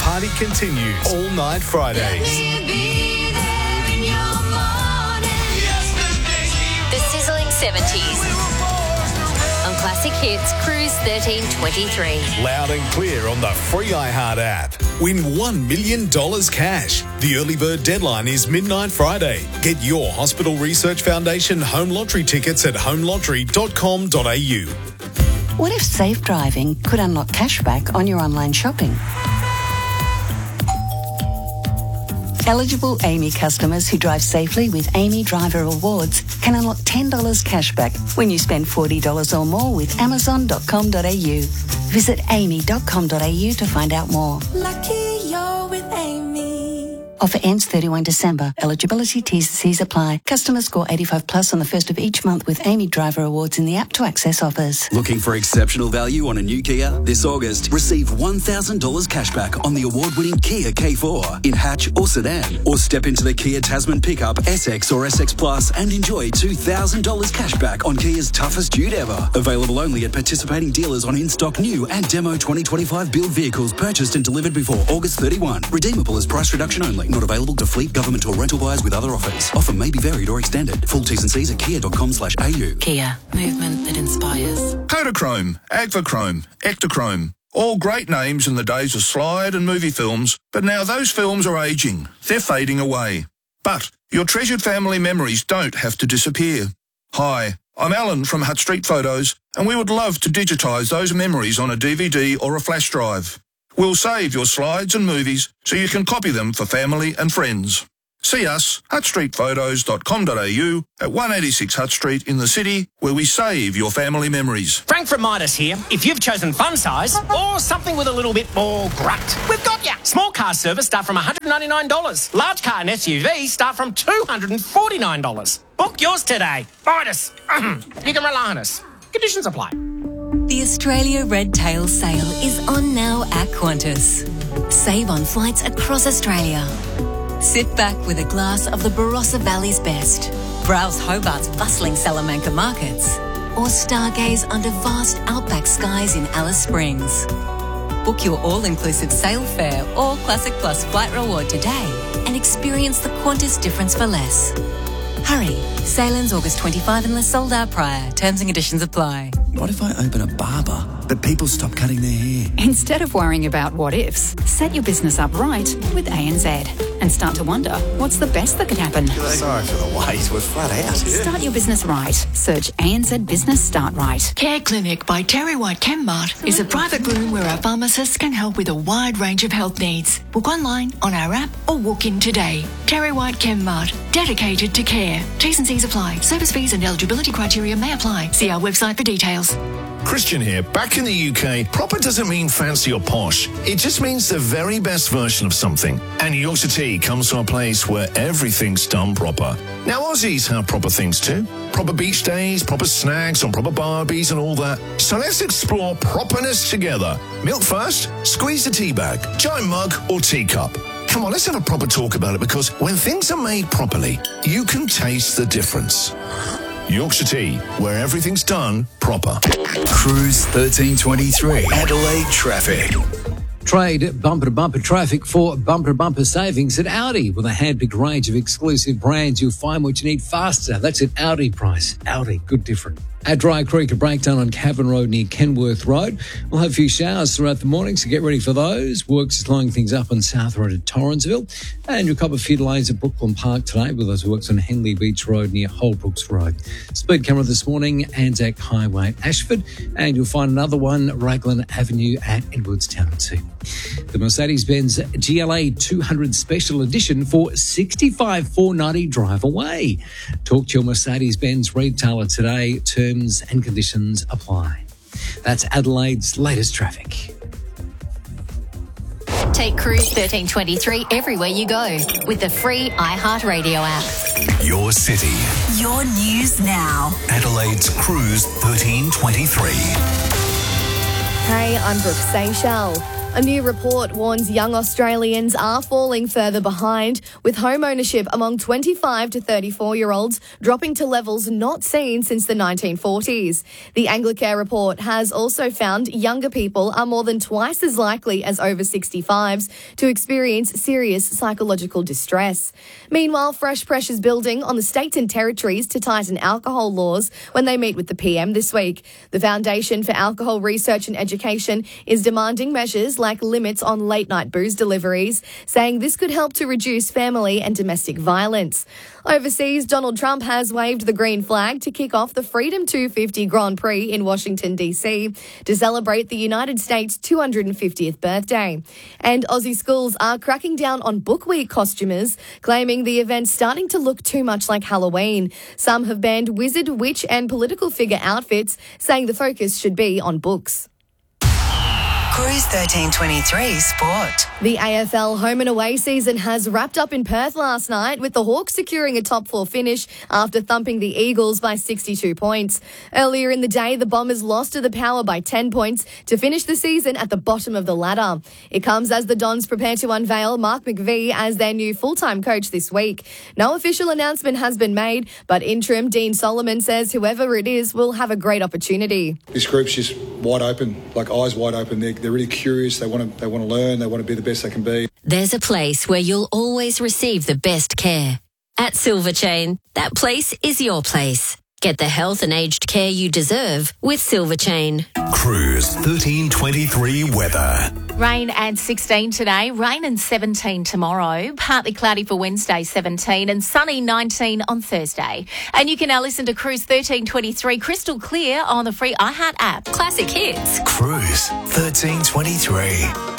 party continues all night Fridays. The sizzling 70s. On Classic Hits, Cruise 1323. Loud and clear on the free iHeart app. Win $1 million cash. The early bird deadline is midnight Friday. Get your Hospital Research Foundation home lottery tickets at homelottery.com.au. What if safe driving could unlock cashback on your online shopping? Eligible AAMI customers who drive safely with AAMI Driver Awards can unlock $10 cashback when you spend $40 or more with Amazon.com.au. Visit aami.com.au to find out more. Lucky you're with AAMI. Offer ends 31 December. Eligibility T's and C's apply. Customers score 85 plus on the first of each month with AAMI Driver Awards in the app to access offers. Looking for exceptional value on a new Kia? This August, receive $1,000 cashback on the award-winning Kia K4 in hatch or sedan. Or step into the Kia Tasman pickup, SX or SX Plus and enjoy $2,000 cashback on Kia's toughest dude ever. Available only at participating dealers on in-stock new and demo 2025 build vehicles purchased and delivered before August 31. Redeemable as price reduction only. Not available to fleet, government or rental buyers with other offers. Offer may be varied or extended. Full T's and C's at kia.com/au. Kia. Movement that inspires. Kodachrome, Agvachrome, Ektachrome. All great names in the days of slide and movie films, but now those films are aging. They're fading away. But your treasured family memories don't have to disappear. Hi, I'm Alan from Hutt Street Photos, and we would love to digitise those memories on a DVD or a flash drive. We'll save your slides and movies so you can copy them for family and friends. See us, huttstreetphotos.com.au at 186 Hutt Street in the city, where we save your family memories. Frank from Midas here. If you've chosen fun size or something with a little bit more grunt, we've got ya. Small car service start from $199. Large car and SUV start from $249. Book yours today. Midas. You can rely on us. Conditions apply. The Australia Red Tail Sale is on now at Qantas. Save on flights across Australia. Sit back with a glass of the Barossa Valley's best. Browse Hobart's bustling Salamanca markets. Or stargaze under vast outback skies in Alice Springs. Book your all-inclusive sail fare or Classic Plus flight reward today and experience the Qantas difference for less. Hurry. Sale ends August 25 unless sold out prior. Terms and conditions apply. What if I open a barber, but people stop cutting their hair? Instead of worrying about what ifs, set your business up right with ANZ and start to wonder what's the best that could happen. Sorry for the wait, we're flat out. Start your business right. Search ANZ Business Start Right. Care Clinic by Terry White ChemMart is a private room where our pharmacists can help with a wide range of health needs. Book online, on our app or walk in today. Terry White ChemMart, dedicated to care. T's and C's apply. Service fees and eligibility criteria may apply. See our website for details. Christian here. Back in the UK, proper doesn't mean fancy or posh. It just means the very best version of something. And Yorkshire Tea comes to a place where everything's done proper. Now, Aussies have proper things too. Proper beach days, proper snacks on proper barbies and all that. So let's explore properness together. Milk first, squeeze the tea bag, giant mug or teacup. Come on, let's have a proper talk about it, because when things are made properly, you can taste the difference. Yorkshire Tea, where everything's done proper. Cruise 1323. Adelaide traffic. Trade bumper-to-bumper traffic for bumper-to-bumper savings at Audi. With a handpicked range of exclusive brands, you'll find what you need faster. That's at Audi price. Audi, good different. At Dry Creek, a breakdown on Cavan Road near Kenworth Road. We'll have a few showers throughout the morning, so get ready for those. Works slowing things up on South Road at Torrensville. And you'll cover few lanes at Brooklyn Park today with those works on Henley Beach Road near Holbrooks Road. Speed camera this morning, Anzac Highway at Ashford. And you'll find another one, Raglan Avenue at Edwardstown too. The Mercedes-Benz GLA 200 Special Edition for $65,490 drive away. Talk to your Mercedes-Benz retailer today. Terms and conditions apply. That's Adelaide's latest traffic. Take Cruise 1323 everywhere you go with the free iHeartRadio app. Your city. Your news now. Adelaide's Cruise 1323. Hey, I'm Brooke Seychelles. A new report warns young Australians are falling further behind, with home ownership among 25 to 34-year-olds dropping to levels not seen since the 1940s. The Anglicare report has also found younger people are more than twice as likely as over 65s to experience serious psychological distress. Meanwhile, fresh pressures building on the states and territories to tighten alcohol laws when they meet with the PM this week. The Foundation for Alcohol Research and Education is demanding measures like limits on late-night booze deliveries, saying this could help to reduce family and domestic violence. Overseas, Donald Trump has waved the green flag to kick off the Freedom 250 Grand Prix in Washington, D.C. to celebrate the United States' 250th birthday. And Aussie schools are cracking down on Book Week costumers, claiming the event's starting to look too much like Halloween. Some have banned wizard, witch and political figure outfits, saying the focus should be on books. Cruise 1323 Sport. The AFL home and away season has wrapped up in Perth last night, with the Hawks securing a top 4 finish after thumping the Eagles by 62 points. Earlier in the day, the Bombers lost to the Power by 10 points to finish the season at the bottom of the ladder. It comes as the Dons prepare to unveil Mark McVie as their new full-time coach this week. No official announcement has been made, but interim Dean Solomon says whoever it is will have a great opportunity. This group's just wide open, like eyes wide open. They're really curious. They want to learn. They want to be the best they can be. There's a place where you'll always receive the best care. At Silver Chain, that place is your place. Get the health and aged care you deserve with Silver Chain. Cruise 1323 weather. Rain and 16 today, rain and 17 tomorrow, partly cloudy for Wednesday 17 and sunny 19 on Thursday. And you can now listen to Cruise 1323 crystal clear on the free iHeart app. Classic hits. Cruise 1323.